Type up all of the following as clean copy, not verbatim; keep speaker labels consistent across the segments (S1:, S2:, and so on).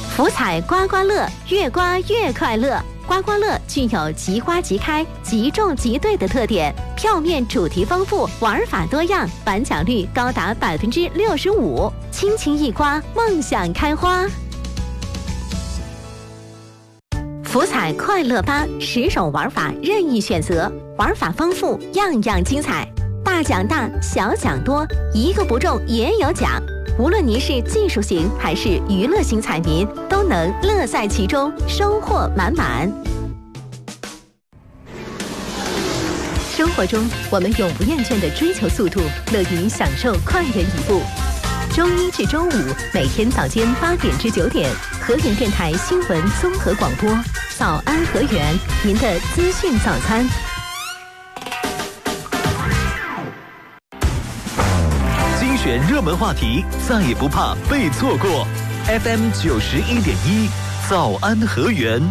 S1: 福彩刮刮乐，越刮越快乐。刮刮乐具有即刮即开、即中即对的特点，票面主题丰富，玩法多样，返奖率高达65%，轻轻一刮，梦想开花。福彩快乐吧，10种玩法任意选择，玩法丰富，样样精彩。大奖大，小奖多，一个不中也有奖。无论您是技术型还是娱乐型彩民，都能乐在其中，收获满满。生活中，我们永不厌倦地追求速度，乐于享受快人一步。周一至周五，每天早间8点至9点，和源电台新闻综合广播，早安和源，您的资讯早餐。
S2: 精选热门话题，再也不怕被错过。FM 91.1，早安和源。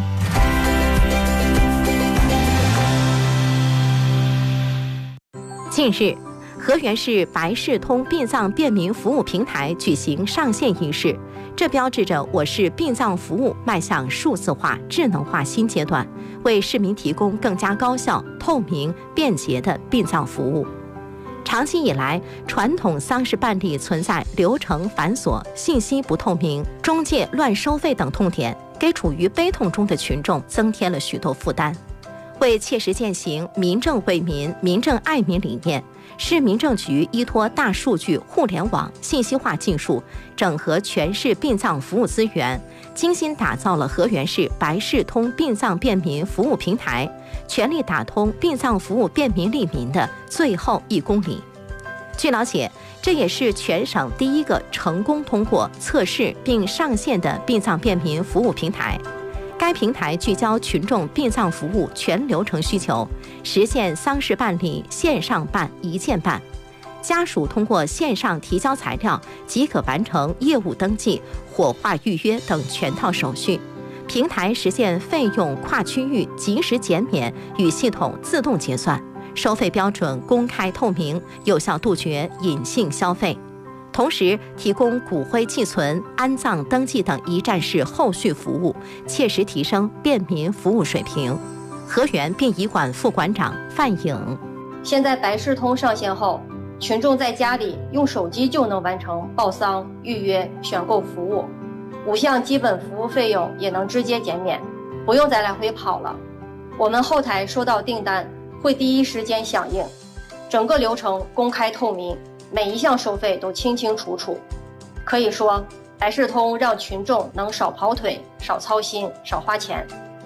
S1: 近日，和源市白视通殡葬便民服务平台举行上线仪式，这标志着我市殡葬服务迈向数字化、智能化新阶段，为市民提供更加高效、透明、便捷的殡葬服务。长期以来，传统丧事办理存在流程繁琐、信息不透明、中介乱收费等痛点，给处于悲痛中的群众增添了许多负担。为切实践行民政为民、民政爱民理念，市民政局依托大数据、互联网、信息化技术，整合全市殡葬服务资源，精心打造了和源市白视通殡葬便民服务平台，全力打通殡葬服务便民利民的最后1公里。据了解，这也是全省第一个成功通过测试并上线的殡葬便民服务平台。该平台聚焦群众殡葬服务全流程需求，实现丧事办理线上办、一键办。家属通过线上提交材料即可完成业务登记、火化预约等全套手续。平台实现费用跨区域及时减免与系统自动结算，收费标准公开透明，有效杜绝隐性消费。同时提供骨灰寄存、安葬登记等一站式后续服务，切实提升便民服务水平。和源殡仪馆副馆长范颖：
S3: 现在白视通上线后，群众在家里用手机就能完成报丧、预约、选购服务，5项基本服务费用也能直接减免，不用再来回跑了。我们后台收到订单会第一时间响应，整个流程公开透明，每一项收费都清清楚楚。可以说，白视通让群众能少跑腿、少操心、少花钱。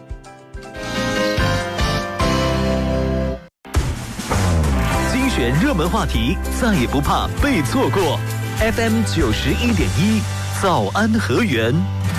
S2: 精选热门话题，再也不怕被错过。FM 91.1，早安和源。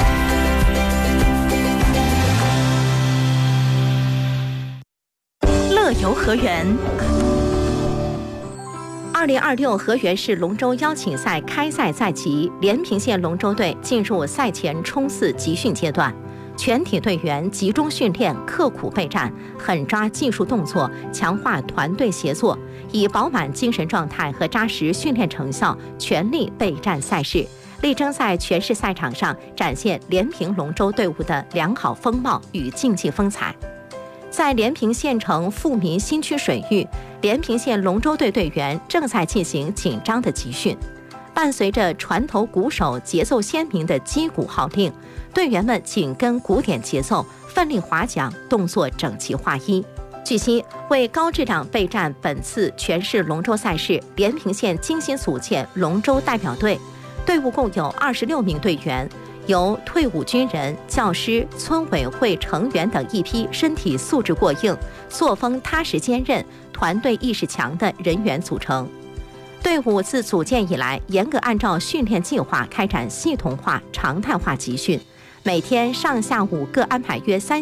S1: 乐游和源。2026和源市龙舟邀请赛开赛在即，连平县龙舟队进入赛前冲刺集训阶段，全体队员集中训练，刻苦备战，狠抓技术动作，强化团队协作，以饱满精神状态和扎实训练成效，全力备战赛事，力争在全市赛场上展现连平龙舟队伍的良好风貌与竞技风采。在连平县城富民新区水域，连平县龙舟队队员正在进行紧张的集训。伴随着船头鼓手节奏鲜明的击鼓号令，队员们紧跟鼓点节奏，奋力划桨，动作整齐划一。据悉，为高质量备战本次全市龙舟赛事，连平县精心组建龙舟代表队，队伍共有26名队员，由退伍军人、教师、村委会成员等一批身体素质过硬、作风踏实坚韧、团队意识强的人员组成。队伍自组建以来，严格按照训练计划开展系统化、常态化集训，每天上下午各安排约3